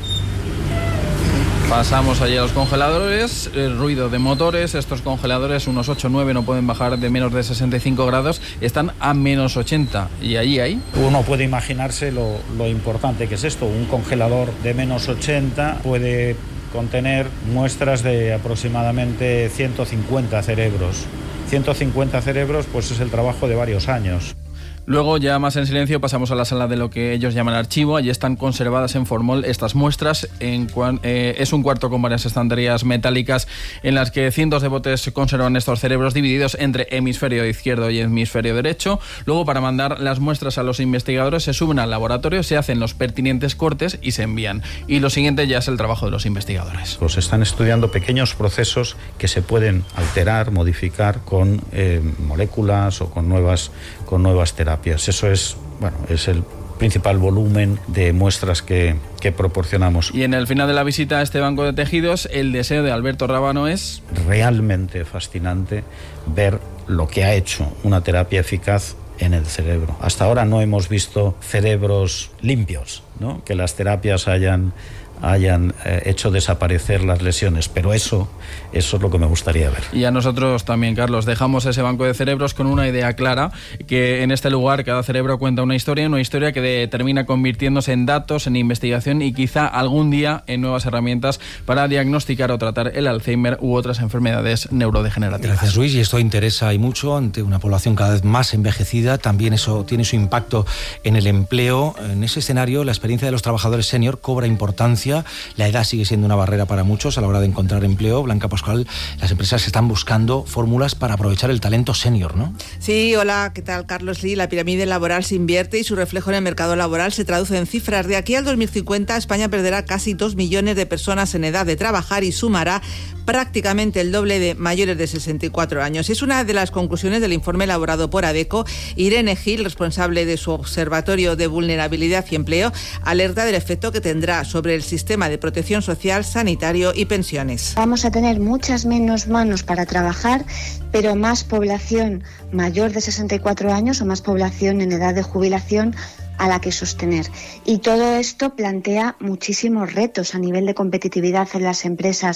Pasamos allí a los congeladores, el ruido de motores. Estos congeladores, unos 8 o 9, no pueden bajar de menos de 65 grados, están a -80 y allí hay... Uno puede imaginarse lo importante que es esto. Un congelador de -80 puede contener muestras de aproximadamente 150 cerebros. 150 cerebros es el trabajo de varios años. Luego, ya más en silencio, pasamos a la sala de lo que ellos llaman archivo. Allí están conservadas en formol estas muestras. Es un cuarto con varias estanterías metálicas en las que cientos de botes conservan estos cerebros divididos entre hemisferio izquierdo y hemisferio derecho. Luego, para mandar las muestras a los investigadores, se suben al laboratorio, se hacen los pertinentes cortes y se envían. Y lo siguiente ya es el trabajo de los investigadores. Están estudiando pequeños procesos que se pueden alterar, modificar con moléculas o con nuevas terapias. Eso es el principal volumen de muestras que proporcionamos. Y en el final de la visita a este banco de tejidos, el deseo de Alberto Rábano es... Realmente fascinante ver lo que ha hecho una terapia eficaz en el cerebro. Hasta ahora no hemos visto cerebros limpios, ¿no?, que las terapias hayan hecho desaparecer las lesiones, pero eso es lo que me gustaría ver. Y a nosotros también, Carlos, dejamos ese banco de cerebros con una idea clara, que en este lugar cada cerebro cuenta una historia que termina convirtiéndose en datos, en investigación y quizá algún día en nuevas herramientas para diagnosticar o tratar el Alzheimer u otras enfermedades neurodegenerativas. Gracias, Luis, y esto interesa y mucho ante una población cada vez más envejecida. También eso tiene su impacto en el empleo. En ese escenario, la experiencia de los trabajadores senior cobra importancia. La edad sigue siendo una barrera para muchos a la hora de encontrar empleo. Blanca Pascual, las empresas están buscando fórmulas para aprovechar el talento senior, ¿no? Sí, hola, ¿qué tal, Carlos? Sí, la pirámide laboral se invierte y su reflejo en el mercado laboral se traduce en cifras. De aquí al 2050, España perderá casi 2 millones de personas en edad de trabajar y sumará prácticamente el doble de mayores de 64 años. Es una de las conclusiones del informe elaborado por ADECO. Irene Gil, responsable de su Observatorio de Vulnerabilidad y Empleo, alerta del efecto que tendrá sobre el sistema de protección social, sanitario y pensiones. Vamos a tener muchas menos manos para trabajar, pero más población mayor de 64 años o más población en edad de jubilación a la que sostener. Y todo esto plantea muchísimos retos a nivel de competitividad en las empresas,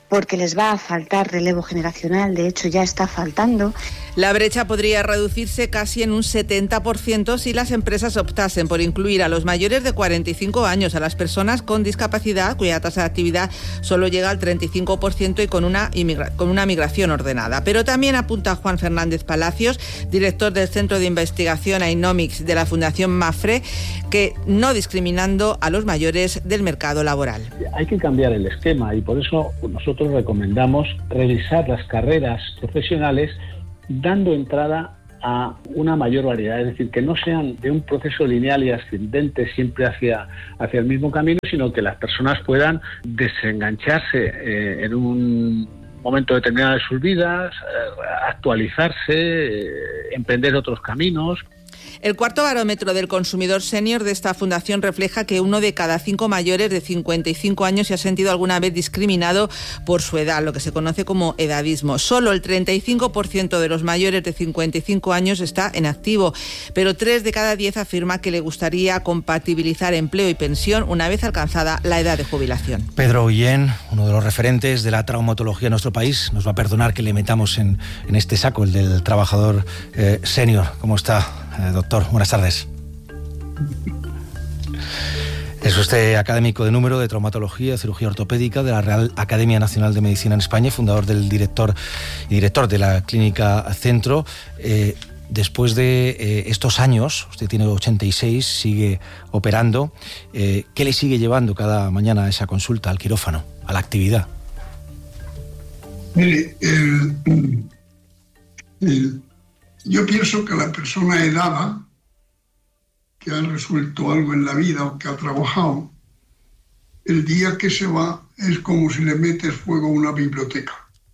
porque les va a faltar relevo generacional, de hecho ya está faltando. La brecha podría reducirse casi en un 70% si las empresas optasen por incluir a los mayores de 45 años, a las personas con discapacidad, cuya tasa de actividad solo llega al 35% y con una migración ordenada. Pero también apunta Juan Fernández Palacios, director del Centro de Investigación Ainomics de la Fundación Mafre, que no discriminando a los mayores del mercado laboral. Hay que cambiar el esquema y por eso nosotros recomendamos revisar las carreras profesionales dando entrada a una mayor variedad, es decir, que no sean de un proceso lineal y ascendente siempre hacia el mismo camino, sino que las personas puedan desengancharse en un momento determinado de sus vidas, actualizarse, emprender otros caminos. El cuarto barómetro del consumidor senior de esta fundación refleja que 1 de cada 5 mayores de 55 años se ha sentido alguna vez discriminado por su edad, lo que se conoce como edadismo. Solo el 35% de los mayores de 55 años está en activo, pero 3 de cada 10 afirma que le gustaría compatibilizar empleo y pensión una vez alcanzada la edad de jubilación. Pedro Guillén, uno de los referentes de la traumatología en nuestro país, nos va a perdonar que le metamos en este saco, el del trabajador senior. ¿Cómo está, doctor? Buenas tardes. Es usted académico de número de traumatología y cirugía ortopédica de la Real Academia Nacional de Medicina en España, fundador y director de la Clínica Centro. Después de estos años, usted tiene 86, sigue operando. ¿Qué le sigue llevando cada mañana a esa consulta, al quirófano, a la actividad? Mire, yo pienso que la persona edada que ha resuelto algo en la vida o que ha trabajado, el día que se va es como si le metes fuego a una biblioteca.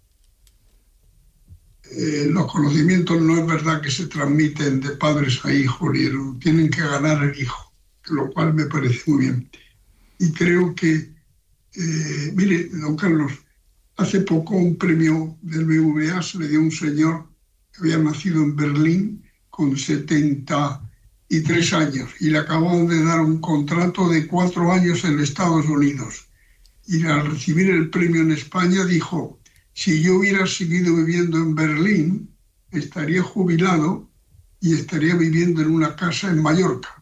Los conocimientos no es verdad que se transmiten de padres a hijos, y tienen que ganar el hijo, lo cual me parece muy bien. Y creo que, mire, don Carlos, hace poco un premio del BBVA se le dio a un señor que había nacido en Berlín con 73 años y le acababan de dar un contrato de 4 años en Estados Unidos. Y al recibir el premio en España dijo: si yo hubiera seguido viviendo en Berlín, estaría jubilado y estaría viviendo en una casa en Mallorca.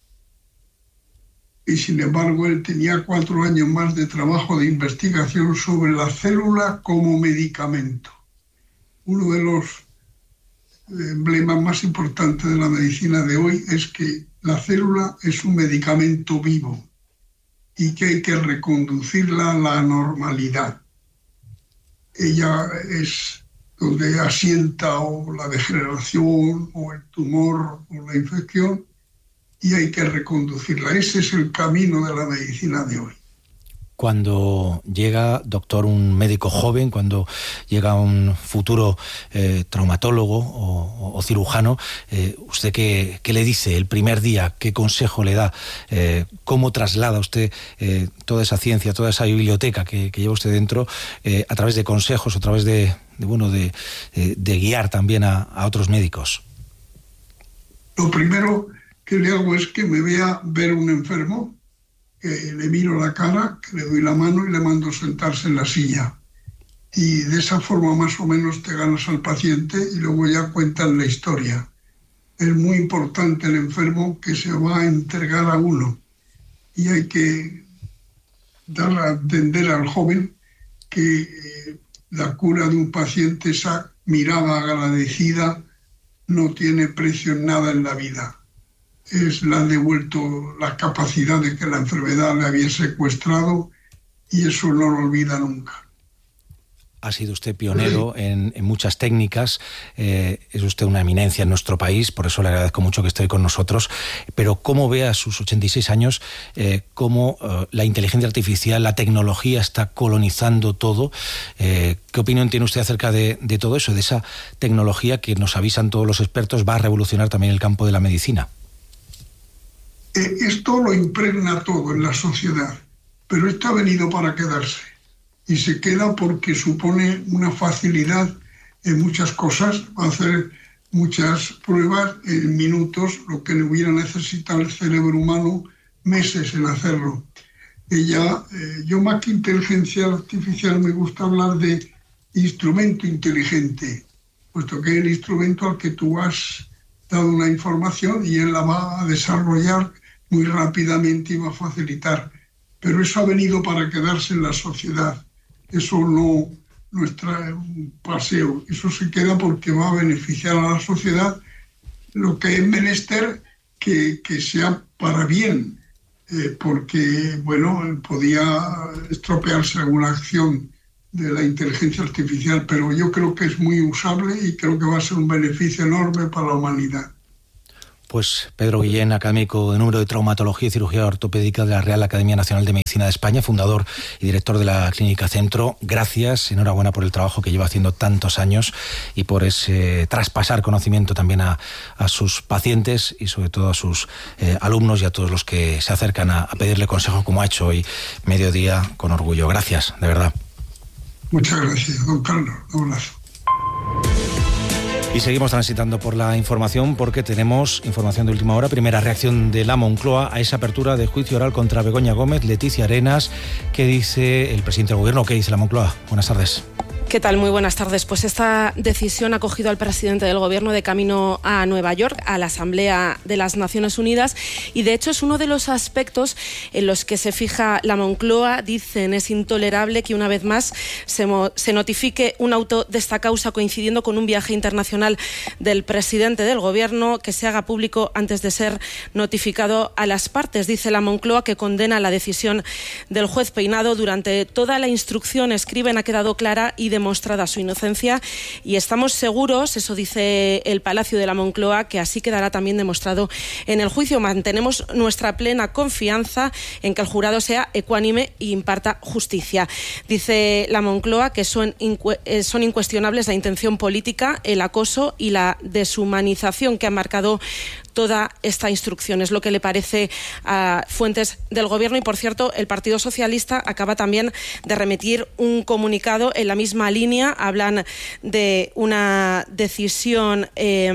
Y sin embargo, él tenía 4 años más de trabajo de investigación sobre la célula como medicamento. Uno de los emblemas más importantes de la medicina de hoy es que la célula es un medicamento vivo y que hay que reconducirla a la normalidad. Ella es donde asienta o la degeneración o el tumor o la infección y hay que reconducirla. Ese es el camino de la medicina de hoy. Cuando llega, doctor, un médico joven, cuando llega un futuro traumatólogo o cirujano, ¿usted qué le dice el primer día? ¿Qué consejo le da? ¿Cómo traslada usted toda esa ciencia, toda esa biblioteca que lleva usted dentro a través de consejos, a través de guiar también a otros médicos? Lo primero que le hago es que me vea ver un enfermo, que le miro la cara, que le doy la mano y le mando sentarse en la silla. Y de esa forma más o menos te ganas al paciente y luego ya cuentan la historia. Es muy importante el enfermo que se va a entregar a uno y hay que dar a entender al joven que la cura de un paciente, esa mirada agradecida, no tiene precio en nada en la vida. Le han devuelto la capacidad de que la enfermedad le había secuestrado y eso no lo olvida nunca. Ha sido usted pionero en muchas técnicas, es usted una eminencia en nuestro país, por eso le agradezco mucho que esté con nosotros, pero ¿cómo ve a sus 86 años cómo la inteligencia artificial, la tecnología está colonizando todo? ¿Qué opinión tiene usted acerca de todo eso, de esa tecnología que nos avisan todos los expertos va a revolucionar también el campo de la medicina? Esto lo impregna todo en la sociedad, pero esto ha venido para quedarse y se queda porque supone una facilidad en muchas cosas, hacer muchas pruebas en minutos, lo que le hubiera necesitado el cerebro humano meses en hacerlo. yo más que inteligencia artificial me gusta hablar de instrumento inteligente, puesto que es el instrumento al que tú has dado una información y él la va a desarrollar muy rápidamente y va a facilitar. Pero eso ha venido para quedarse en la sociedad. Eso no es un paseo. Eso se queda porque va a beneficiar a la sociedad. Lo que es menester que sea para bien, porque, bueno, podía estropearse alguna acción de la inteligencia artificial, pero yo creo que es muy usable y creo que va a ser un beneficio enorme para la humanidad. Pues Pedro Guillén, académico de número de traumatología y cirugía ortopédica de la Real Academia Nacional de Medicina de España, fundador y director de la Clínica Centro. Gracias, enhorabuena por el trabajo que lleva haciendo tantos años y por ese traspasar conocimiento también a sus pacientes y sobre todo a sus alumnos y a todos los que se acercan a pedirle consejo, como ha hecho hoy Mediodía, con orgullo. Gracias, de verdad. Muchas gracias, don Carlos. Un abrazo. Y seguimos transitando por la información porque tenemos información de última hora. Primera reacción de la Moncloa a esa apertura de juicio oral contra Begoña Gómez, Leticia Arenas. ¿Qué dice el presidente del Gobierno? ¿Qué dice la Moncloa? Buenas tardes. ¿Qué tal? Muy buenas tardes. Pues esta decisión ha cogido al presidente del Gobierno de camino a Nueva York, a la Asamblea de las Naciones Unidas, y de hecho es uno de los aspectos en los que se fija la Moncloa. Dicen, es intolerable que una vez más se notifique un auto de esta causa coincidiendo con un viaje internacional del presidente del Gobierno, que se haga público antes de ser notificado a las partes. Dice la Moncloa que condena la decisión del juez Peinado. Durante toda la instrucción, escriben, ha quedado clara y demostrada su inocencia, y estamos seguros, eso dice el Palacio de la Moncloa, que así quedará también demostrado en el juicio. Mantenemos nuestra plena confianza en que el jurado sea ecuánime e imparta justicia. Dice la Moncloa que son incuestionables la intención política, el acoso y la deshumanización que han marcado toda esta instrucción. Es lo que le parece a fuentes del Gobierno. Y, por cierto, el Partido Socialista acaba también de remitir un comunicado en la misma línea. Hablan de una decisión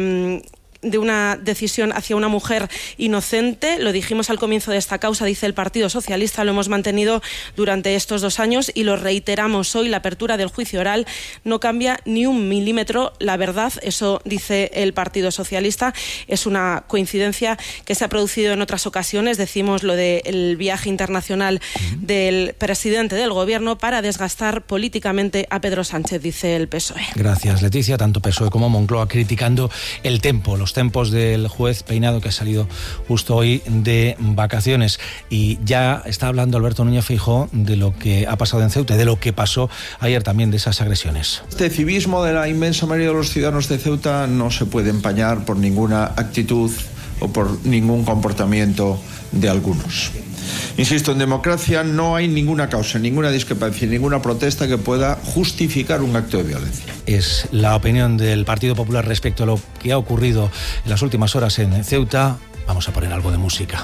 hacia una mujer inocente. Lo dijimos al comienzo de esta causa, dice el Partido Socialista, lo hemos mantenido durante estos 2 años y lo reiteramos hoy. La apertura del juicio oral no cambia ni un milímetro la verdad, eso dice el Partido Socialista. Es una coincidencia que se ha producido en otras ocasiones. Decimos lo del viaje internacional del presidente del Gobierno para desgastar políticamente a Pedro Sánchez, dice el PSOE. Gracias, Leticia. Tanto PSOE como Moncloa criticando el tempo, los tempos del juez Peinado, que ha salido justo hoy de vacaciones. Y ya está hablando Alberto Núñez Feijóo de lo que ha pasado en Ceuta, de lo que pasó ayer también, de esas agresiones. Este civismo de la inmensa mayoría de los ciudadanos de Ceuta no se puede empañar por ninguna actitud o por ningún comportamiento de algunos. Insisto, en democracia no hay ninguna causa, ninguna discrepancia, ninguna protesta que pueda justificar un acto de violencia. Es la opinión del Partido Popular respecto a lo que ha ocurrido en las últimas horas en Ceuta. Vamos a poner algo de música.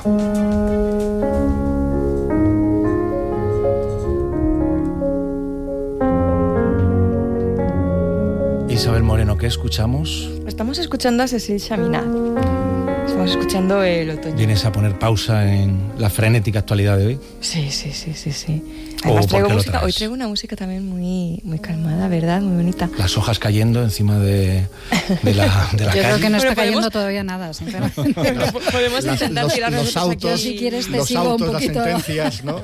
Isabel Moreno, ¿qué escuchamos? Estamos escuchando a Cécile Chaminade. Estamos escuchando el otoño. ¿Vienes a poner pausa en la frenética actualidad de hoy? Sí. Además hoy traigo una música también muy calmada, ¿verdad? Muy bonita. Las hojas cayendo encima de la Yo calle. creo que no está cayendo todavía nada, sinceramente. Podemos intentar tirarnos los autos, yo, si quieres, te los sigo autos, un poquito. las sentencias, ¿no?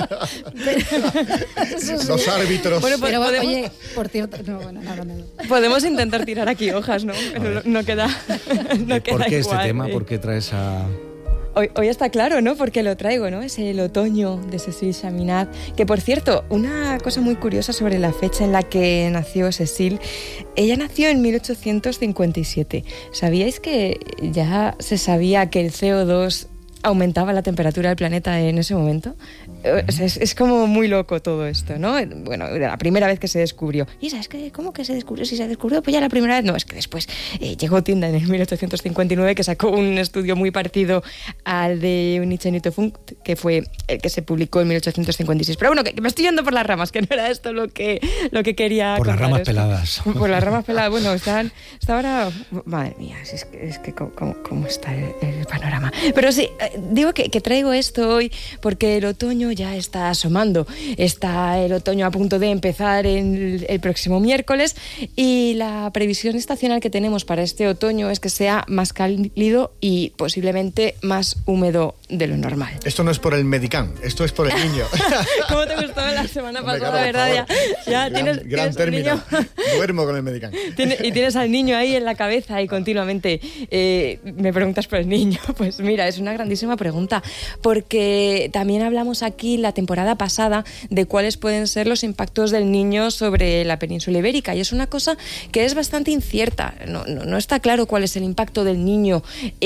Los árbitros. Bueno, pero podemos... oye, por cierto, nada. Podemos intentar tirar aquí hojas, ¿no? Pero no queda. ¿Por qué este igual, tema? ¿Por qué traes a...? Hoy está claro, ¿no? Porque lo traigo, ¿no? Es el otoño de Cécile Chaminade. Que, por cierto, una cosa muy curiosa sobre la fecha en la que nació Cécile. Ella nació en 1857. ¿Sabíais que ya se sabía que el CO2 aumentaba la temperatura del planeta en ese momento? O sea, es como muy loco todo esto, ¿no? Bueno, la primera vez que se descubrió. ¿Y sabes qué? ¿Cómo que se descubrió? Si se descubrió, pues ya la primera vez. No, es que después llegó Tyndall en 1859, que sacó un estudio muy parecido al de Nietzsche Newton, que fue el que se publicó en 1856. Pero bueno, que me estoy yendo por las ramas, que no era esto lo que quería Por las contaros. ramas peladas. Por las ramas peladas. Bueno, está ahora... Madre mía, es que cómo está el panorama. Pero sí, digo que traigo esto hoy porque el otoño ya está asomando. Está el otoño a punto de empezar el próximo miércoles y la previsión estacional que tenemos para este otoño es que sea más cálido y posiblemente más húmedo de lo normal. Esto no es por el Medicam, esto es por el niño. ¿Cómo te gustó la semana pasada, verdad? Ya gran término. Duermo con el Medicam. Y tienes al niño ahí en la cabeza y continuamente me preguntas por el niño. Pues mira, es una grandísima pregunta, porque también hablamos aquí la temporada pasada de cuáles pueden ser los impactos del niño sobre la península ibérica, y es una cosa que es bastante incierta. No está claro cuál es el impacto del niño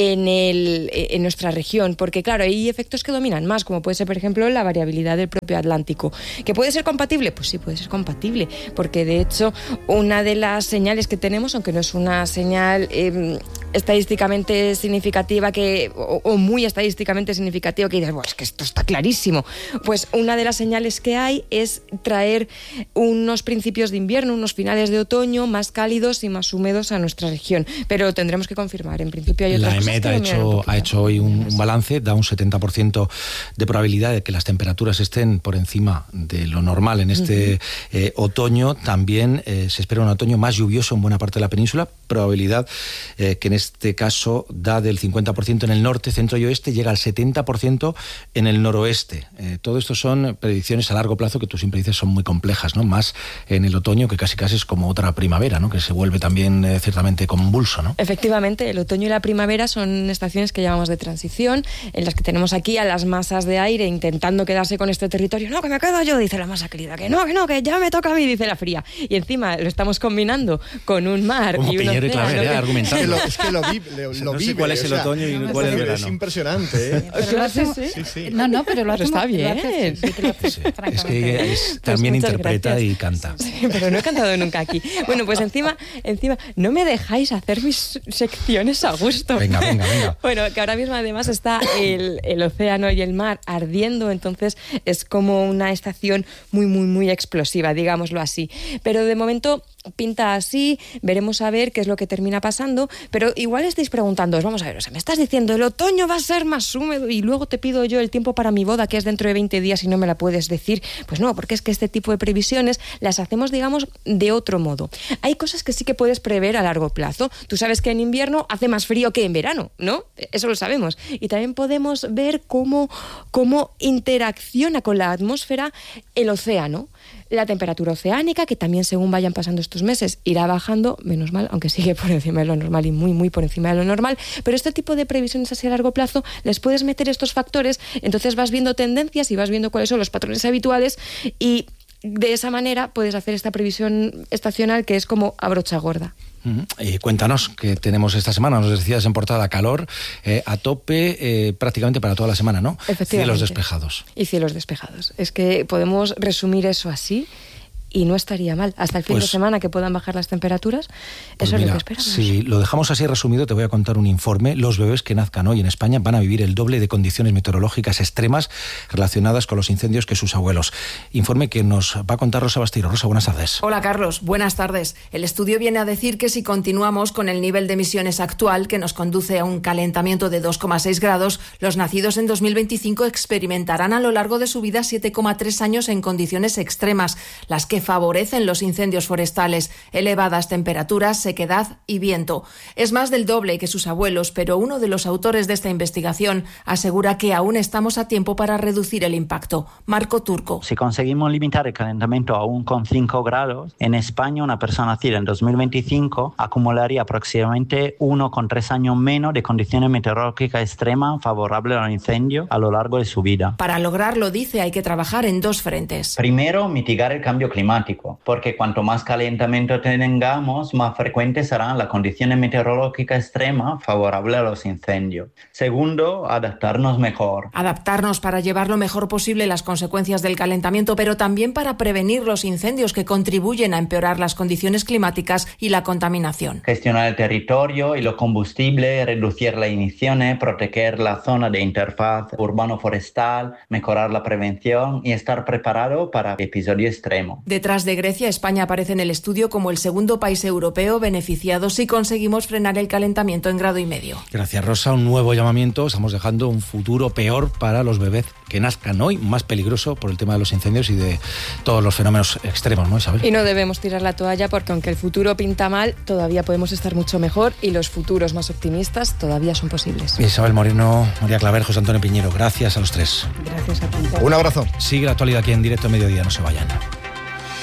en nuestra región, porque claro, hay efectos que dominan más, como puede ser, por ejemplo, la variabilidad del propio Atlántico. ¿Que puede ser compatible? Pues sí, puede ser compatible, porque de hecho una de las señales que tenemos, aunque no es una señal estadísticamente significativa o muy estadísticamente significativa, que dices, es que esto está clarísimo, pues una de las señales que hay es traer unos principios de invierno, unos finales de otoño más cálidos y más húmedos a nuestra región, pero tendremos que confirmar. En principio hay otras cosas. La EMET ha hecho hoy un balance, da un 70% de probabilidad de que las temperaturas estén por encima de lo normal en este otoño. También se espera un otoño más lluvioso en buena parte de la península, probabilidad que en este caso da del 50% en el norte, centro y oeste, llega al 70% en el noroeste. Todo esto son predicciones a largo plazo que tú siempre dices son muy complejas, ¿no? Más en el otoño, que casi es como otra primavera, ¿no? Que se vuelve también ciertamente convulso, ¿no? Efectivamente, el otoño y la primavera son estaciones que llamamos de transición, en las que tenemos aquí a las masas de aire intentando quedarse con este territorio. No, que me quedo yo, dice la masa querida, que no, que ya me toca a mí, dice la fría. Y encima lo estamos combinando con un mar como y un Piñero y Claver, argumentando. Es que lo no sé cuál es el otoño y cuál es el verano. Es impresionante, ¿eh? Sí. No, pero lo hace está bien. Es que también interpreta y canta. Sí, pero no he cantado nunca aquí. Bueno, pues encima, no me dejáis hacer mis secciones a gusto. Venga. Bueno, que ahora mismo además está el océano y el mar ardiendo, entonces es como una estación muy explosiva, digámoslo así. Pero de momento pinta así, veremos a ver qué es lo que termina pasando, pero igual estáis preguntándoos, vamos a ver, o sea, me estás diciendo el otoño va a ser más húmedo y luego te pido yo el tiempo para mi boda, que es dentro de 20 días y no me la puedes decir. Pues no, porque es que este tipo de previsiones las hacemos, digamos, de otro modo. Hay cosas que sí que puedes prever a largo plazo. Tú sabes que en invierno hace más frío que en verano, ¿no? Eso lo sabemos. Y también podemos ver cómo interacciona con la atmósfera el océano. La temperatura oceánica, que también según vayan pasando estos meses irá bajando, menos mal, aunque sigue por encima de lo normal y muy por encima de lo normal, pero este tipo de previsiones así a largo plazo les puedes meter estos factores, entonces vas viendo tendencias y vas viendo cuáles son los patrones habituales y de esa manera puedes hacer esta previsión estacional que es como a brocha gorda. Cuéntanos qué tenemos esta semana. Nos decías en portada calor a tope prácticamente para toda la semana, ¿no? Cielos despejados. Y cielos despejados. Es que podemos resumir eso así y no estaría mal. Hasta el fin de semana que puedan bajar las temperaturas, eso es lo que esperamos. Si lo dejamos así resumido, te voy a contar un informe. Los bebés que nazcan hoy en España van a vivir el doble de condiciones meteorológicas extremas relacionadas con los incendios que sus abuelos. Informe que nos va a contar Rosa Bastiro. Rosa, buenas tardes. Hola, Carlos. Buenas tardes. El estudio viene a decir que si continuamos con el nivel de emisiones actual, que nos conduce a un calentamiento de 2,6 grados, los nacidos en 2025 experimentarán a lo largo de su vida 7,3 años en condiciones extremas, las que favorecen los incendios forestales, elevadas temperaturas, sequedad y viento. Es más del doble que sus abuelos, pero uno de los autores de esta investigación asegura que aún estamos a tiempo para reducir el impacto. Marco Turco. Si conseguimos limitar el calentamiento a 1,5 grados, en España una persona nacida en 2025 acumularía aproximadamente 1,3 años menos de condiciones meteorológicas extremas favorables al incendio a lo largo de su vida. Para lograrlo, dice, hay que trabajar en dos frentes. Primero, mitigar el cambio climático, porque cuanto más calentamiento tengamos, más frecuentes serán las condiciones meteorológicas extremas favorables a los incendios. Segundo, adaptarnos mejor. Adaptarnos para llevar lo mejor posible las consecuencias del calentamiento, pero también para prevenir los incendios que contribuyen a empeorar las condiciones climáticas y la contaminación. Gestionar el territorio y los combustibles, reducir las emisiones, proteger la zona de interfaz urbano-forestal, mejorar la prevención y estar preparado para episodios extremos. De Detrás de Grecia, España aparece en el estudio como el segundo país europeo beneficiado si conseguimos frenar el calentamiento en 1,5 grados. Gracias, Rosa. Un nuevo llamamiento. Estamos dejando un futuro peor para los bebés que nazcan hoy, más peligroso por el tema de los incendios y de todos los fenómenos extremos, ¿no, Isabel? Y no debemos tirar la toalla porque aunque el futuro pinta mal, todavía podemos estar mucho mejor y los futuros más optimistas todavía son posibles. Isabel Moreno, María Claver, José Antonio Piñero, gracias a los tres. Gracias a ti. Un abrazo. Sigue la actualidad aquí en Directo Mediodía, no se vayan.